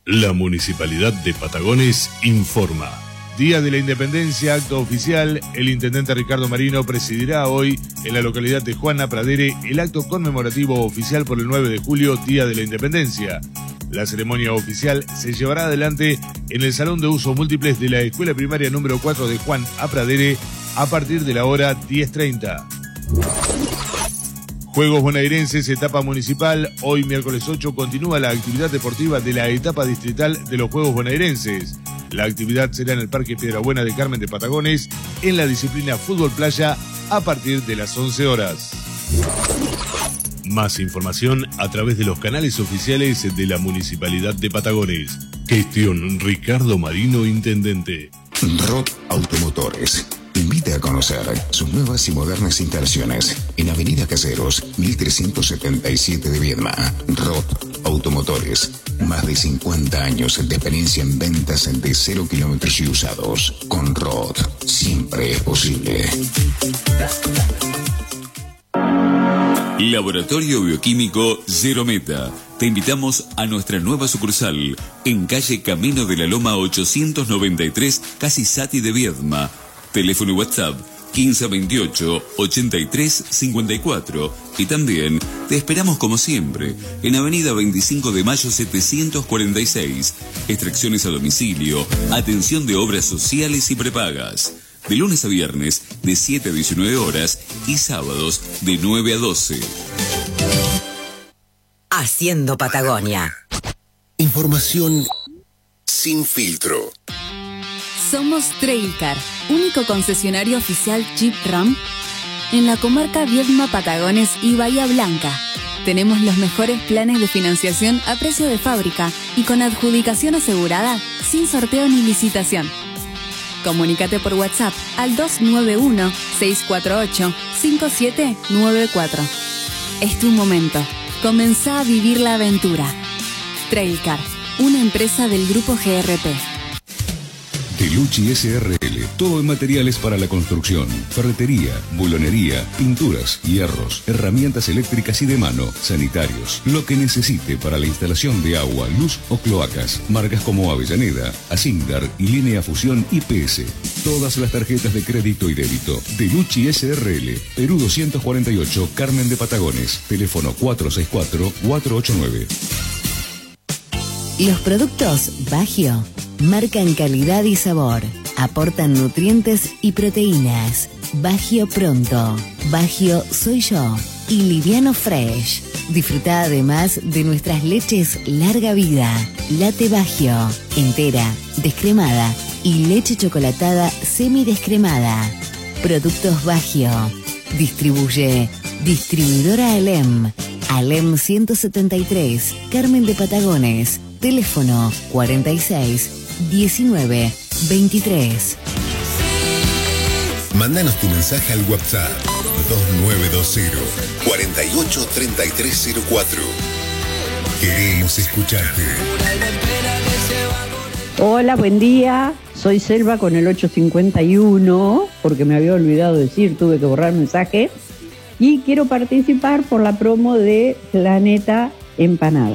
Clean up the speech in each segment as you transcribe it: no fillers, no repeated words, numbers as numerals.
La Municipalidad de Patagones informa. Día de la Independencia, acto oficial. El intendente Ricardo Marino presidirá hoy en la localidad de Juana Pradere el acto conmemorativo oficial por el 9 de julio, Día de la Independencia. La ceremonia oficial se llevará adelante en el Salón de Usos Múltiples de la Escuela Primaria número 4 de Juan A. Pradere a partir de la hora 10:30. Juegos Bonaerenses, etapa municipal. Hoy, miércoles 8, continúa la actividad deportiva de la etapa distrital de los Juegos Bonaerenses. La actividad será en el Parque Piedrabuena de Carmen de Patagones, en la disciplina Fútbol Playa, a partir de las 11 horas. Más información a través de los canales oficiales de la Municipalidad de Patagones. Gestión Ricardo Marino, Intendente. ROT Automotores invita a conocer sus nuevas y modernas instalaciones en Avenida Caseros, 1377 de Viedma. ROT Automotores. Más de 50 años de experiencia en ventas de 0 kilómetros y usados. Con ROT siempre es posible. Laboratorio Bioquímico Zero Meta. Te invitamos a nuestra nueva sucursal en calle Camino de la Loma 893, casi Sati de Viedma. Teléfono y WhatsApp 1528-8354. Y también te esperamos como siempre en Avenida 25 de Mayo 746. Extracciones a domicilio, atención de obras sociales y prepagas. De lunes a viernes de 7 a 19 horas y sábados de 9 a 12. Haciendo Patagonia. Información sin filtro. Somos Trailcar, único concesionario oficial Jeep Ram en la comarca Viedma, Patagones y Bahía Blanca. Tenemos los mejores planes de financiación a precio de fábrica y con adjudicación asegurada, sin sorteo ni licitación. Comunícate por WhatsApp al 291-648-5794. Es tu momento. Comenzá a vivir la aventura. Trailcar, una empresa del Grupo GRP. Delucci SRL, todo en materiales para la construcción, ferretería, bulonería, pinturas, hierros, herramientas eléctricas y de mano, sanitarios, lo que necesite para la instalación de agua, luz o cloacas. Marcas como Avellaneda, Asindar y Línea Fusión IPS. Todas las tarjetas de crédito y débito. Delucci SRL, Perú 248, Carmen de Patagones. Teléfono 464-489. Los productos Bagio marcan calidad y sabor, aportan nutrientes y proteínas. Bagio Pronto, Bagio Soy Yo y Liviano Fresh. Disfruta además de nuestras leches Larga Vida, Latte Bagio, entera, descremada y leche chocolatada semidescremada. Productos Bagio. Distribuye Distribuidora Alem. Alem 173, Carmen de Patagones. Teléfono 46 19 23. Mándanos tu mensaje al WhatsApp 2920-483304. Queremos escucharte. Hola, buen día. Soy Selva con el 851, porque me había olvidado decir, tuve que borrar mensaje. Y quiero participar por la promo de Planeta Empanada.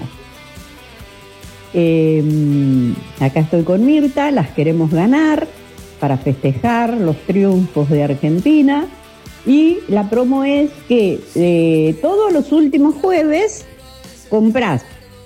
Acá estoy con Mirta, las queremos ganar para festejar los triunfos de Argentina. Y la promo es que todos los últimos jueves comprás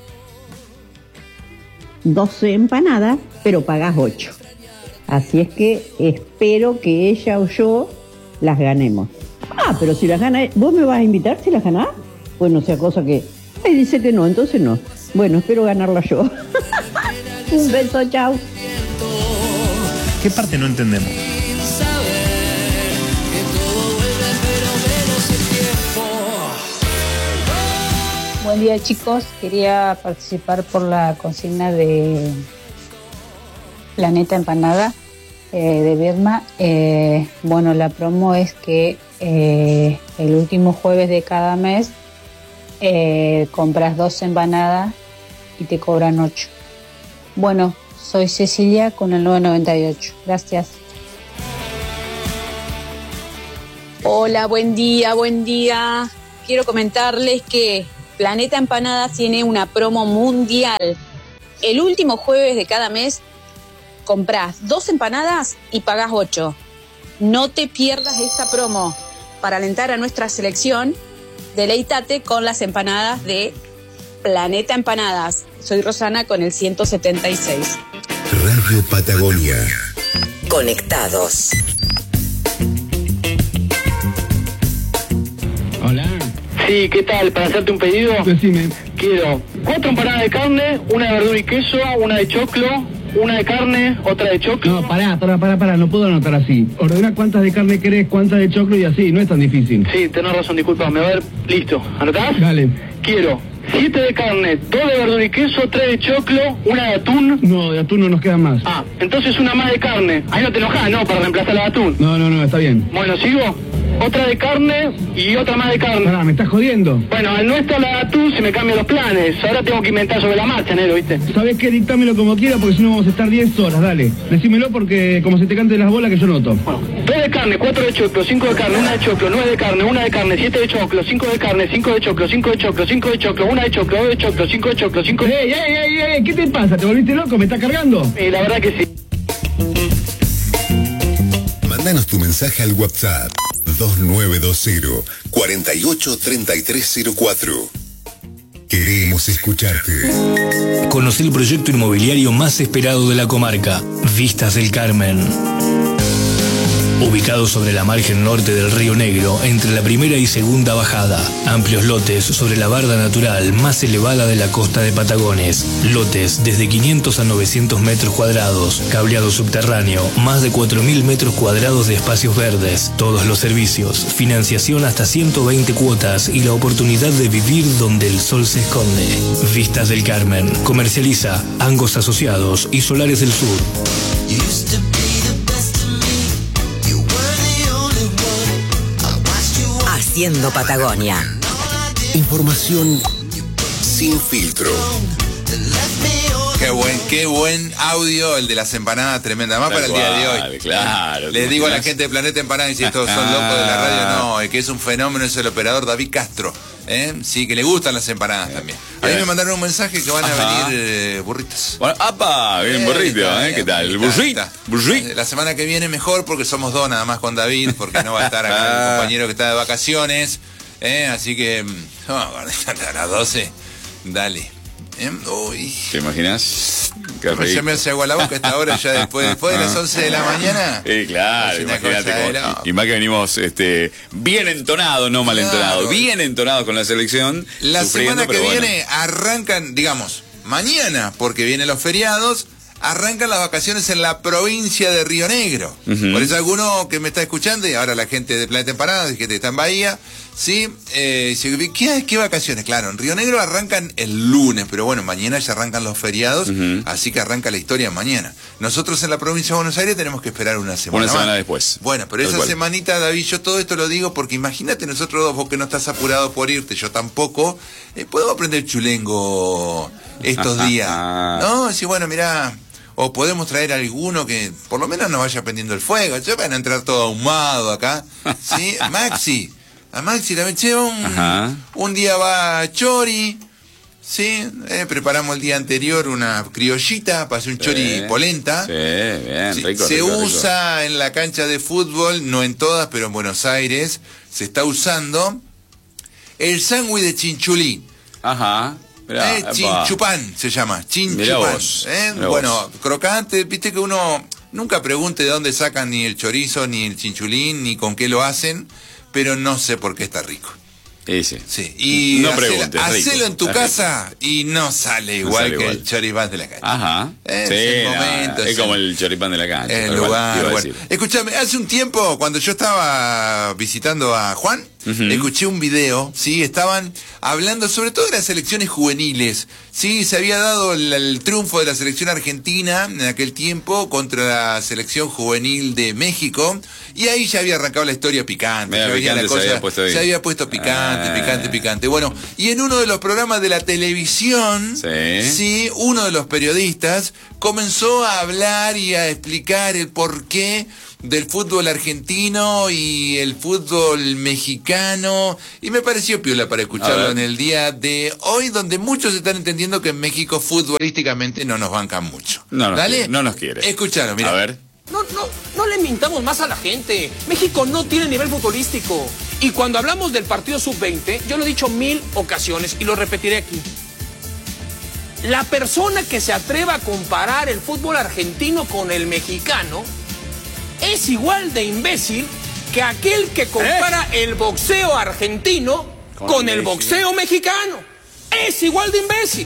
12 empanadas, pero pagás 8. Así es que espero que ella o yo las ganemos. Ah, pero si las gana, ¿vos me vas a invitar si las ganás? Pues no sea cosa que... Ay, dice que no, entonces no. Bueno, espero ganarla yo. Un beso, chao. ¿Qué parte no entendemos? Buen día, chicos. Quería participar por la consigna de Planeta Empanada de Viedma. Bueno, la promo es que el último jueves de cada mes compras 2 empanadas y te cobran 8. Bueno, soy Cecilia con el 998. Gracias. Hola, buen día, buen día. Quiero comentarles que Planeta Empanadas tiene una promo mundial. el último jueves de cada mes comprás 2 empanadas y pagás 8. No te pierdas esta promo. Para alentar a nuestra selección, deleítate con las empanadas de Planeta Empanadas. Soy Rosana con el 176. Radio Patagonia. Conectados. Hola. Sí, ¿qué tal? Para hacerte un pedido, Decime. quiero 4 empanadas de carne, una de verdura y queso, una de choclo, una de carne, otra de choclo. No, pará, no puedo anotar así. Ordena cuántas de carne querés, cuántas de choclo y así, no es tan difícil. Sí, tenés razón, disculpame. A ver, listo. ¿Anotás? Dale. Quiero 7 de carne, 2 de verdura y queso, 3 de choclo, una de atún. No, de atún no nos quedan más. Ah, entonces una más de carne. Ahí no te enojás, ¿no? Para reemplazar la de atún. No, está bien. Bueno, ¿sigo? Otra de carne y otra más de carne. Pará, ¿me estás jodiendo? Bueno, al no estar la de atún se me cambian los planes. Ahora tengo que inventar sobre la marcha, Nero, ¿viste? ¿Sabés qué? Dictámelo como quiera porque si no vamos a estar 10 horas, dale. Decímelo porque como se te cante las bolas que yo noto. Bueno, 2 de carne, 4 de choclo, 5 de carne, 1 de choclo, 9 de carne, 1 de carne, 7 de choclo, 5 de carne, 5 de choclo, 5 de choclo, 5 de choclo, 1 de choclo, 2 de choclo, 5 de choclo, 5 de... ¡Ey! ¿Qué te pasa? ¿Te volviste loco? ¿Me estás cargando? La verdad que sí. Mándanos tu mensaje al WhatsApp 2920 483304. Queremos escucharte. Conocí el proyecto inmobiliario más esperado de la comarca, Vistas del Carmen. Ubicado sobre la margen norte del Río Negro, entre la primera y segunda bajada. Amplios lotes sobre la barda natural más elevada de la costa de Patagones. Lotes desde 500 a 900 metros cuadrados. Cableado subterráneo, más de 4.000 metros cuadrados de espacios verdes. Todos los servicios, financiación hasta 120 cuotas y la oportunidad de vivir donde el sol se esconde. Vistas del Carmen. Comercializa Angos Asociados y Solares del Sur. Haciendo Patagonia. Información sin filtro. Qué buen audio el de las empanadas, tremenda. Más para el día de hoy. Claro. Le digo a la gente de Planeta Empanada, y si estos son locos de la radio, no, el que es un fenómeno es el operador David Castro. Sí, que le gustan las empanadas también. A mí me mandaron un mensaje que van a venir burritos. Bueno, ¡apa! Bien, burrito, ¿qué tal? ¿Burrito? La semana que viene mejor porque somos dos nada más con David, porque no va a estar acá el compañero que está de vacaciones. Así que, a las 12, dale. Uy. ¿Te imaginas? Ya me hace agua la boca a esta hora, ya después de las 11 de la mañana. Claro, imagínate. Y más que venimos bien entonados, no mal entonados, bien entonados con la selección. La semana que viene arrancan, digamos, mañana, porque vienen los feriados, arrancan las vacaciones en la provincia de Río Negro. Por eso alguno que me está escuchando, y ahora la gente de Planeta Empanada, gente que está en Bahía, ¿sí? ¿Qué vacaciones? Claro, en Río Negro arrancan el lunes, pero bueno, mañana ya arrancan los feriados, así que arranca la historia mañana. Nosotros en la provincia de Buenos Aires tenemos que esperar una semana. Una semana después. Bueno, pero esa semanita, David, yo todo esto lo digo porque imagínate nosotros dos, vos que no estás apurado por irte, yo tampoco, podemos aprender chulengo estos días, ¿no? Sí, bueno, mirá... O podemos traer alguno que por lo menos no vaya prendiendo el fuego. Ya van a entrar todo ahumado acá. ¿Sí? A Maxi también. Che, un día va Chori. ¿Sí? Preparamos el día anterior una criollita para hacer un chori polenta. Sí, bien, sí, rico. Se usa en la cancha de fútbol, no en todas, pero en Buenos Aires se está usando el sándwich de chinchulín. Chinchupán se llama, chinchupán. Bueno, crocante, viste que uno nunca pregunte de dónde sacan ni el chorizo, ni el chinchulín, ni con qué lo hacen, pero no sé por qué está rico. Sí. Y no preguntes, hacelo en tu casa y no sale igual que el choripán de la cancha. Es como el choripán de la cancha. El lugar. Bueno. Escúchame, hace un tiempo, cuando yo estaba visitando a Juan, escuché un video, ¿sí? Estaban hablando sobre todo de las selecciones juveniles, ¿sí? Se había dado el triunfo de la selección argentina en aquel tiempo contra la selección juvenil de México, y ahí ya había arrancado la historia picante. Se había puesto picante. Bueno, y en uno de los programas de la televisión, ¿sí? Uno de los periodistas comenzó a hablar y a explicar el porqué del fútbol argentino y el fútbol mexicano, y me pareció piola para escucharlo en el día de hoy, donde muchos están entendiendo que en México futbolísticamente no nos bancan mucho. No Dale, nos quiere. Escuchalo, mira. A ver. No le mintamos más a la gente. México no tiene nivel futbolístico. Y cuando hablamos del partido sub-20, yo lo he dicho 1000 ocasiones y lo repetiré aquí. La persona que se atreva a comparar el fútbol argentino con el mexicano es igual de imbécil que aquel que compara el boxeo argentino con el boxeo mexicano. Es igual de imbécil.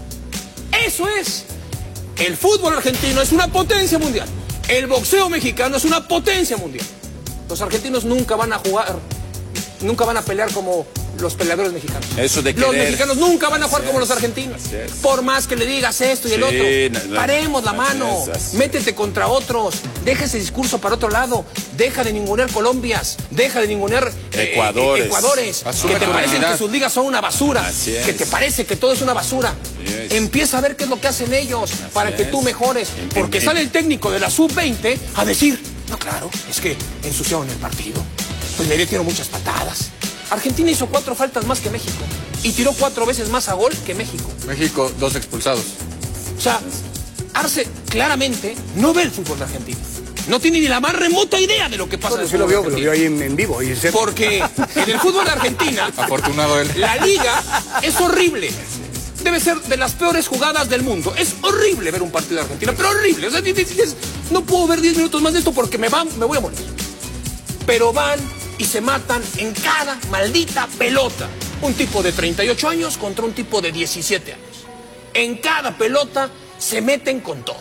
Eso es. El fútbol argentino es una potencia mundial. El boxeo mexicano es una potencia mundial. Los argentinos nunca van a jugar, nunca van a pelear como los peleadores mexicanos. Eso de los mexicanos nunca van a jugar como los argentinos. Por más que le digas esto y el otro. Paremos la mano. Métete contra otros. Deja ese discurso para otro lado. Deja de ningunear Colombias. Deja de ningunear Ecuadores. Que te parecen que sus ligas son una basura. Que te parece que todo es una basura. Empieza a ver qué es lo que hacen ellos para que tú mejores. Porque sale el técnico de la sub-20 a decir, no, claro, es que ensuciaron el partido. Pues le dieron muchas patadas. Argentina hizo 4 faltas más que México y tiró 4 veces más a gol que México. México, 2 expulsados. O sea, Arce claramente no ve el fútbol de Argentina. No tiene ni la más remota idea de lo que pasa en el fútbol argentino. Lo vio ahí en vivo. Porque en el fútbol de Argentina, afortunado él, la liga es horrible. Debe ser de las peores jugadas del mundo. Es horrible ver un partido de Argentina, pero horrible. O sea, no puedo ver 10 minutos más de esto porque me voy a morir. Pero van y se matan en cada maldita pelota. Un tipo de 38 años contra un tipo de 17 años. En cada pelota se meten con todo.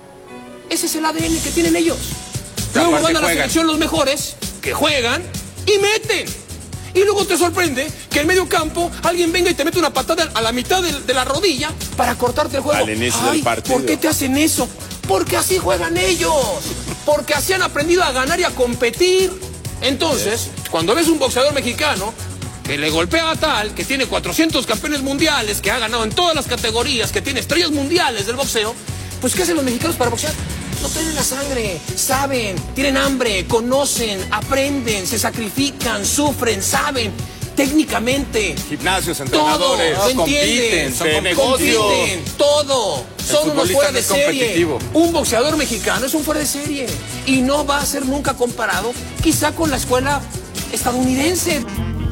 Ese es el ADN que tienen ellos. Luego van a la selección los mejores, que juegan y meten. Y luego te sorprende que en medio campo alguien venga y te mete una patada a la mitad de la rodilla para cortarte el juego. Al inicio del partido. ¿Por qué te hacen eso? Porque así juegan ellos. Porque así han aprendido a ganar y a competir. Entonces, cuando ves un boxeador mexicano que le golpea a tal, que tiene 400 campeones mundiales, que ha ganado en todas las categorías, que tiene estrellas mundiales del boxeo, pues ¿qué hacen los mexicanos para boxear? No tienen la sangre, saben, tienen hambre, conocen, aprenden, se sacrifican, sufren, saben, técnicamente. Gimnasios, entrenadores, todo, compiten, son negocios. Todo. Son unos fuera de serie. Un boxeador mexicano es un fuera de serie. Y no va a ser nunca comparado, quizá con la escuela estadounidense.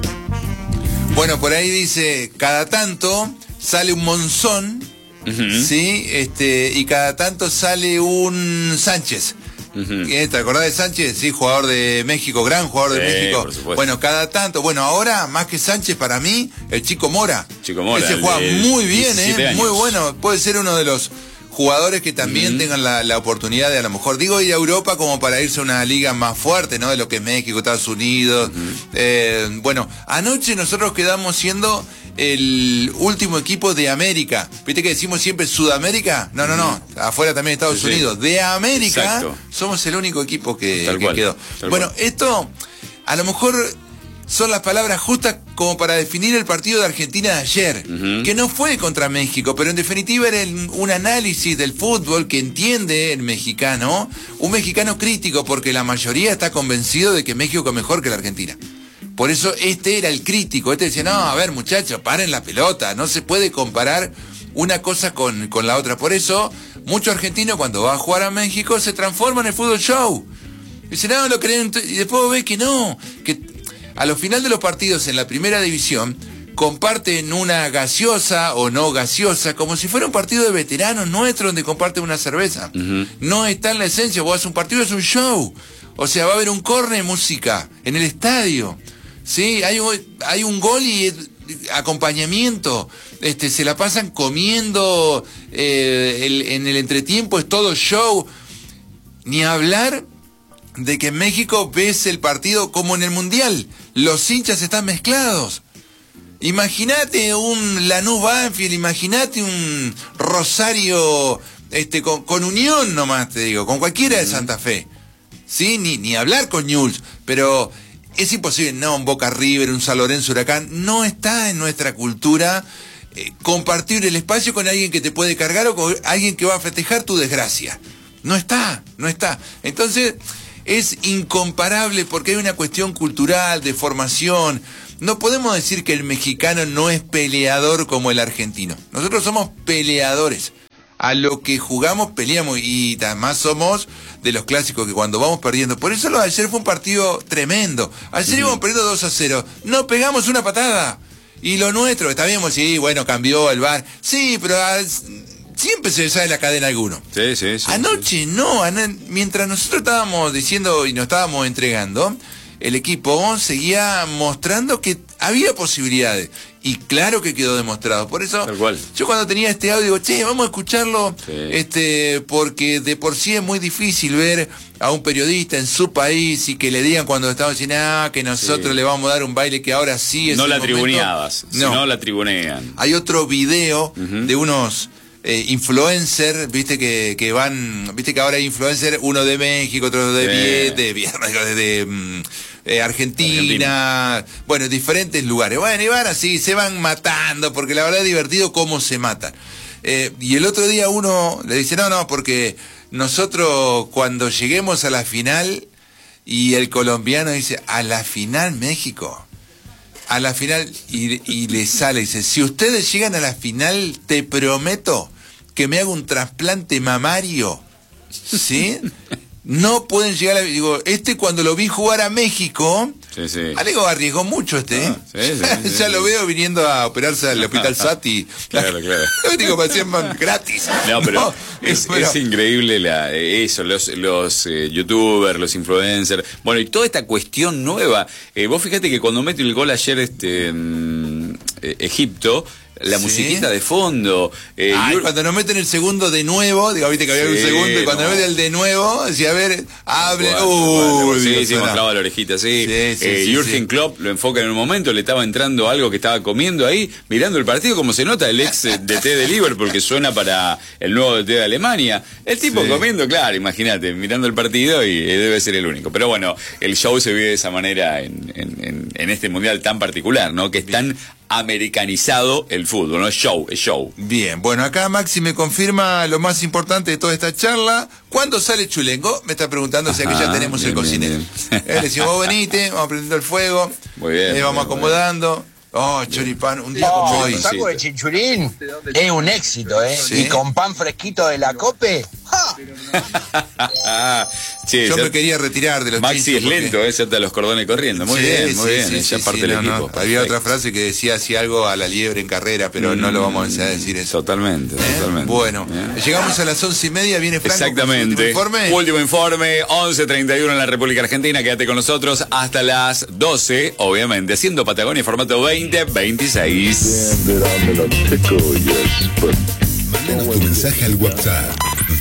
Bueno, por ahí dice, cada tanto sale un Monzón, ¿sí? Y cada tanto sale un Sánchez. ¿Te acordás de Sánchez? Sí, jugador de México, gran jugador de México. Bueno, cada tanto. Bueno, ahora, más que Sánchez, para mí, el Chico Mora. Ese juega muy bien, muy bueno. Puede ser uno de los jugadores que también tengan la oportunidad de, a lo mejor, digo, ir a Europa como para irse a una liga más fuerte, ¿no? De lo que es México, Estados Unidos. Bueno, anoche nosotros quedamos siendo el último equipo de América. ¿Viste que decimos siempre Sudamérica? No. Afuera también Estados Unidos. De América somos el único equipo que quedó. Bueno, esto a lo mejor son las palabras justas como para definir el partido de Argentina de ayer, que no fue contra México, pero en definitiva era un análisis del fútbol que entiende el mexicano, un mexicano crítico, porque la mayoría está convencido de que México es mejor que la Argentina. Por eso este era el crítico, decía, no, a ver muchachos, paren la pelota, no se puede comparar una cosa con la otra. Por eso, muchos argentinos cuando va a jugar a México se transforman en el fútbol show. Dicen, no, lo creen, y después ves que no, que a los final de los partidos en la primera división comparten una gaseosa o no gaseosa, como si fuera un partido de veteranos nuestros donde comparten una cerveza. No está en la esencia, vos haces un partido, es un show. O sea, va a haber un córner, música en el estadio. Sí, hay un gol y acompañamiento, se la pasan comiendo, en el entretiempo es todo show. Ni hablar de que en México ves el partido como en el Mundial, los hinchas están mezclados. Imagínate un Lanús Banfield, imagínate un Rosario con Unión nomás, te digo, con cualquiera de Santa Fe. Sí, ni hablar con Newell's, pero es imposible, no, un Boca River, un San Lorenzo Huracán, no está en nuestra cultura compartir el espacio con alguien que te puede cargar o con alguien que va a festejar tu desgracia. No está. Entonces, es incomparable porque hay una cuestión cultural, de formación. No podemos decir que el mexicano no es peleador como el argentino. Nosotros somos peleadores. A lo que jugamos peleamos y además somos de los clásicos que cuando vamos perdiendo. Por eso lo de ayer fue un partido tremendo. Ayer íbamos perdiendo 2-0. No pegamos una patada. Y lo nuestro, está bien, sí, bueno, cambió el VAR. Sí, pero siempre se sale la cadena alguno. Sí. Anoche no, mientras nosotros estábamos diciendo y nos estábamos entregando, el equipo seguía mostrando que había posibilidades. Y claro que quedó demostrado. Por eso, yo cuando tenía este audio digo, che, vamos a escucharlo, porque de por sí es muy difícil ver a un periodista en su país y que le digan cuando estamos diciendo, que nosotros le vamos a dar un baile que ahora sí es no el la momento. tribuneabas, No. no la tribunean. Hay otro video de unos influencers, viste que van, viste que ahora hay influencers, uno de México, otro de Argentina, bueno, diferentes lugares. Bueno, y van así, se van matando, porque la verdad es divertido cómo se matan. Y el otro día uno le dice, no, porque nosotros cuando lleguemos a la final, y el colombiano dice, ¿a la final México? A la final, y le sale, dice, si ustedes llegan a la final, te prometo que me hago un trasplante mamario, ¿sí? No pueden llegar a... Digo, cuando lo vi jugar a México, Alego arriesgó mucho ya lo veo viniendo a operarse al hospital Sati. Claro. Digo, me hacían gratis. No, pero es increíble eso, los youtubers, los influencers. Bueno, y toda esta cuestión nueva. Vos fíjate que cuando mete el gol ayer Egipto, la musiquita de fondo. Cuando nos meten el segundo de nuevo, digo, viste que había un segundo, y cuando nos meten el de nuevo, decía, a ver, hable. Sí, mostraba la orejita, Jürgen Klopp lo enfoca en un momento, le estaba entrando algo que estaba comiendo ahí, mirando el partido, como se nota, el ex DT de Liverpool, que suena para el nuevo DT de Alemania. El tipo comiendo, claro, imagínate, mirando el partido y debe ser el único. Pero bueno, el show se vive de esa manera en este mundial tan particular, ¿no? Que es tan americanizado el fútbol, no es show. Bien, bueno, acá Maxi me confirma lo más importante de toda esta charla. ¿Cuándo sale Chulengo? Me está preguntando, si que ya tenemos el cocinero. Le decimos, vos venite, vamos prendiendo el fuego, muy bien, vamos acomodando. Choripán, un día como hoy. El taco de chinchulín es un éxito, Y con pan fresquito de la Cope. Yo me quería retirar de los Maxi es lento, ya está los cordones corriendo. Muy bien, ya parte del equipo. Había otra frase que decía así algo a la liebre en carrera, pero no lo vamos a decir eso. Totalmente. Bueno, llegamos a las 11:30, viene Franco. Exactamente. Último informe, 11:31 en la República Argentina. Quédate con nosotros hasta las 12, obviamente, haciendo Patagonia formato 2026. Mándanos tu mensaje al WhatsApp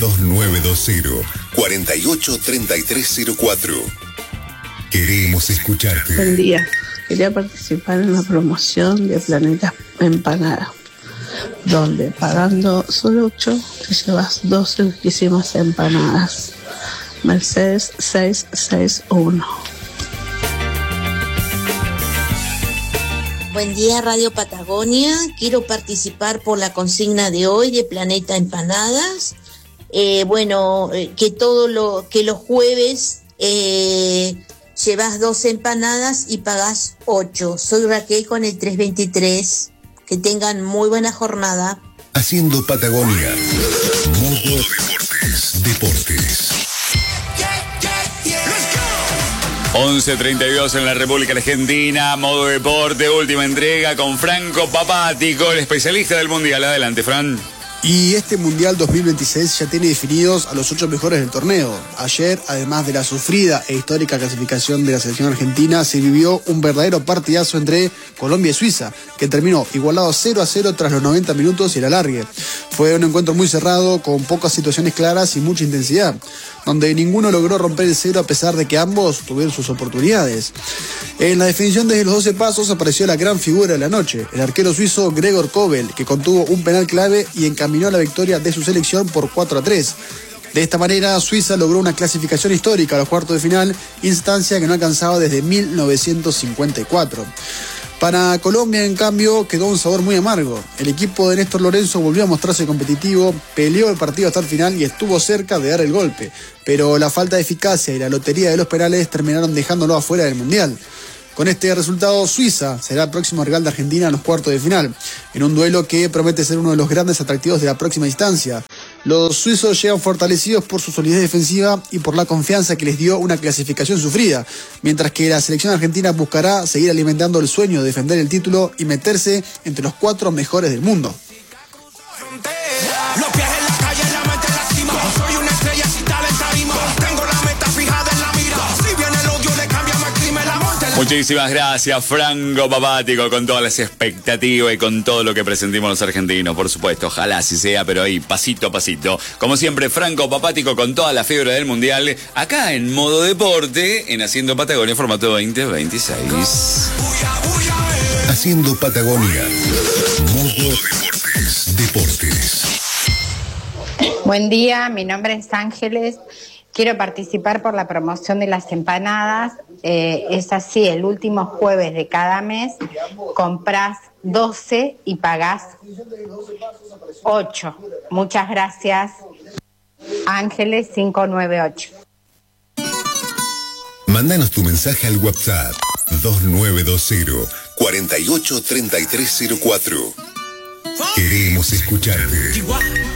2920-483304. Queremos escucharte. Buen día. Quería participar en la promoción de Planeta Empanada, donde pagando solo 8 te llevas 12 riquísimas empanadas. Mercedes 661. Buen día, Radio Patagonia. Quiero participar por la consigna de hoy de Planeta Empanadas. Que los jueves llevas 12 empanadas y pagás 8. Soy Raquel con el 323. Que tengan muy buena jornada. Haciendo Patagonia. Modo Deportes. 11:32 en la República Argentina, modo deporte, última entrega con Franco Papático, el especialista del Mundial. Adelante, Fran. Y este Mundial 2026 ya tiene definidos a los 8 mejores del torneo. Ayer, además de la sufrida e histórica clasificación de la selección argentina, se vivió un verdadero partidazo entre Colombia y Suiza, que terminó igualado 0-0 tras los 90 minutos y el alargue. Fue un encuentro muy cerrado, con pocas situaciones claras y mucha intensidad, donde ninguno logró romper el cero a pesar de que ambos tuvieron sus oportunidades. En la definición desde los 12 pasos apareció la gran figura de la noche, el arquero suizo Gregor Kobel, que contuvo un penal clave y encaminó la victoria de su selección por 4-3. De esta manera, Suiza logró una clasificación histórica a los cuartos de final, instancia que no alcanzaba desde 1954. Para Colombia, en cambio, quedó un sabor muy amargo. El equipo de Néstor Lorenzo volvió a mostrarse competitivo, peleó el partido hasta el final y estuvo cerca de dar el golpe. Pero la falta de eficacia y la lotería de los penales terminaron dejándolo afuera del Mundial. Con este resultado, Suiza será el próximo rival de Argentina en los cuartos de final, en un duelo que promete ser uno de los grandes atractivos de la próxima instancia. Los suizos llegan fortalecidos por su solidez defensiva y por la confianza que les dio una clasificación sufrida, mientras que la selección argentina buscará seguir alimentando el sueño de defender el título y meterse entre los 4 mejores del mundo. Los pies en la calle, la mente en la cima. Soy una estrella sin talento tarima. Tengo la meta fijada en la mira. Si viene el odio, le cambiamos el crimen, la monte. Muchísimas gracias, Franco Papático, con todas las expectativas y con todo lo que presentimos los argentinos, por supuesto. Ojalá así sea, pero ahí, pasito a pasito. Como siempre, Franco Papático con toda la fiebre del Mundial, acá en modo deporte, en Haciendo Patagonia, formato 2026. Haciendo Patagonia. Modo Deportes. Buen día, mi nombre es Ángeles. Quiero participar por la promoción de las empanadas. Es así, el último jueves de cada mes compras 12 y pagás 8. Muchas gracias. Ángeles 598. Mándanos tu mensaje al WhatsApp 2920 483304. Queremos escucharte.